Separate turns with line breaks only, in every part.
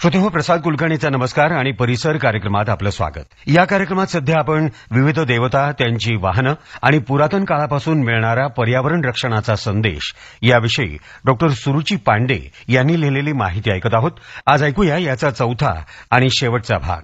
श्रोतेहो, प्रसाद कुलकर्णीचा नमस्कार आणि परिसर कार्यक्रमात आपलं स्वागत. या कार्यक्रमात सध्या आपण विविध देवता, त्यांची वाहनं आणि पुरातन काळापासून मिळणारा पर्यावरण रक्षणाचा संदेश याविषयी डॉक्टर सुरुची पांडे यांनी लिहिलेली माहिती ऐकत आहोत. आज ऐकूया याचा चौथा आणि शेवटचा भाग.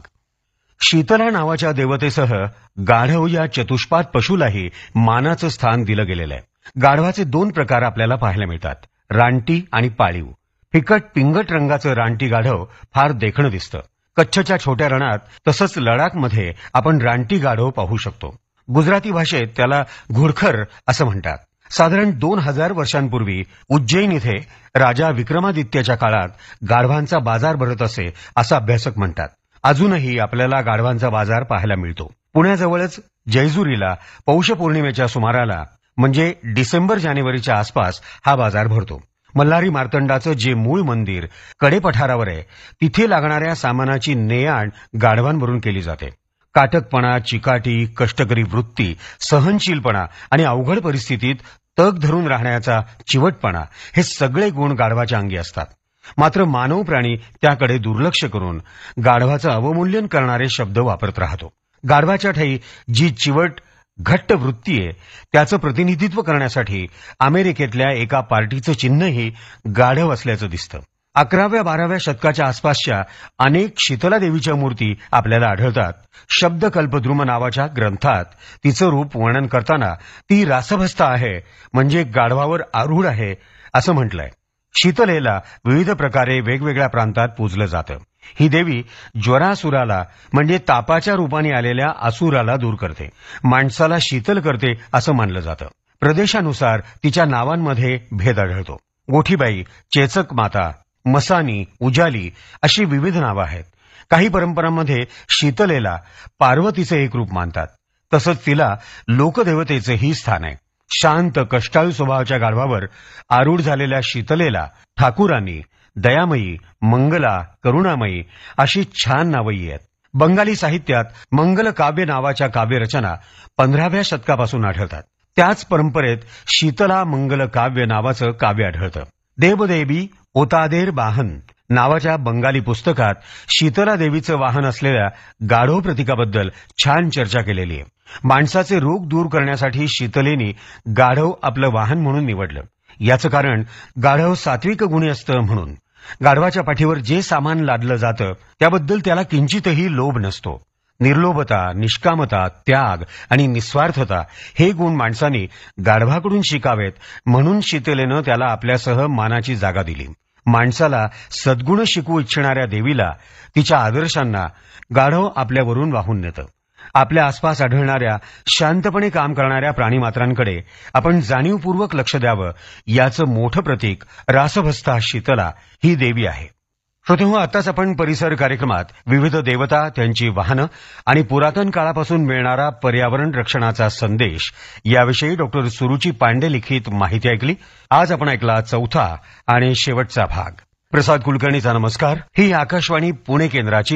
शीतला नावाच्या देवतेसह गाढव या चतुष्पाद पशुलाही मानाचं स्थान दिलं गेलेलं आहे. गाढवाचे दोन प्रकार आपल्याला पाहायला मिळतात, रानटी आणि पाळीव. फिकट पिंगट रंगाचं रानटी गाढव फार देखणं दिसतं. कच्छच्या छोट्या रणात तसंच लडाखमध्ये आपण रानटी गाढव पाहू शकतो. गुजराती भाषेत त्याला घुडखर असं म्हणतात. साधारण 2000 वर्षांपूर्वी उज्जैन इथे राजा विक्रमादित्यच्या काळात गाढवांचा बाजार भरत असे असं अभ्यासक म्हणतात. अजूनही आपल्याला गाढवांचा बाजार पाहायला मिळतो. पुण्याजवळच जैजुरीला पौष पौर्णिमेच्या सुमाराला म्हणजे डिसेंबर-जानेवारीच्या आसपास हा बाजार भरतो. मल्हारी मार्तंडाचं जे मूळ मंदिर कडेपठारावर आहे तिथे लागणाऱ्या सामानाची ने-आण गाढवांवरून केली जाते. काटकपणा, चिकाटी, कष्टकरी वृत्ती, सहनशीलपणा आणि अवघड परिस्थितीत तग धरून राहण्याचा चिवटपणा हे सगळे गुण गाढवाच्या अंगी असतात. मात्र मानव प्राणी त्याकडे दुर्लक्ष करून गाढवाचं अवमूल्यन करणारे शब्द वापरत राहतो. गाढवाच्या ठायी जी चिवट घट्ट वृत्ती आहे त्याचं प्रतिनिधित्व करण्यासाठी अमेरिकेतल्या एका पार्टीचं चिन्हही गाढव असल्याचं दिसतं. 11व्या-12व्या शतकाच्या आसपासच्या अनेक शीतला देवीच्या मूर्ती आपल्याला आढळतात. शब्दकल्पद्रुम नावाच्या ग्रंथात तिचं रूप वर्णन करताना ती रासभस्ता आहे म्हणजे गाढवावर आरूढ आहे असं म्हटलंय. शीतलेला विविध प्रकारे वेगवेगळ्या प्रांतात पूजलं जातं. ही देवी ज्वरासुराला म्हणजे तापाच्या रूपाने आलेल्या असुराला दूर करते, माणसाला शीतल करते असं मानलं जातं. प्रदेशानुसार तिच्या नावांमध्ये भेद आढळतो. गोठीबाई, चेचक माता, मसानी, उजाली अशी विविध नावं आहेत. काही परंपरांमध्ये शीतलेला पार्वतीचं एक रूप मानतात. तसंच तिला लोकदेवतेचंही स्थान आहे. शांत कष्टाळू स्वभावाच्या गाढवावर आरूढ झालेल्या शीतलेला ठाकुरांनी दयामयी, मंगला, करुणामयी अशी छान नावंही आहेत. बंगाली साहित्यात मंगल काव्य नावाच्या काव्यरचना 15व्या शतकापासून आढळतात. त्याच परंपरेत शीतला मंगल काव्य नावाचं काव्य आढळतं. देवदेवी ओतादेर वाहन नावाच्या बंगाली पुस्तकात शीतला देवीचं वाहन असलेल्या गाढव प्रतीकाबद्दल छान चर्चा केलेली आहे. माणसाचे रोग दूर करण्यासाठी शीतलेनी गाढव आपलं वाहन म्हणून निवडलं. याचं कारण गाढव सात्विक गुणी असतं म्हणून. गाढवाच्या पाठीवर जे सामान लादलं जातं त्याबद्दल त्याला किंचितही लोभ नसतो. निर्लोभता, निष्कामता, त्याग आणि निस्वार्थता हे गुण माणसाने गाढवाकडून शिकावेत म्हणून शीतलेनं त्याला आपल्यासह मानाची जागा दिली. माणसाला सद्गुण शिकवू इच्छिणाऱ्या देवीला, तिच्या आदर्शांना गाढव आपल्यावरून वाहून नेतं. आपल्या आसपास आढळणाऱ्या शांतपणे काम करणाऱ्या प्राणीमात्रांकडे आपण जाणीवपूर्वक लक्ष द्यावं याचं मोठं प्रतीक रासभस्ता शीतला ही देवी आहे. श्रोतेहो, आताच आपण परिसर कार्यक्रमात विविध देवता, त्यांची वाहनं आणि पुरातन काळापासून मिळणारा पर्यावरण रक्षणाचा संदेश याविषयी डॉक्टर सुरुची पांडे लिखित माहिती ऐकली. आज आपण ऐकला चौथा आणि शेवटचा भाग. प्रसाद कुलकर्णीचा नमस्कार. ही आकाशवाणी पुणे केंद्राची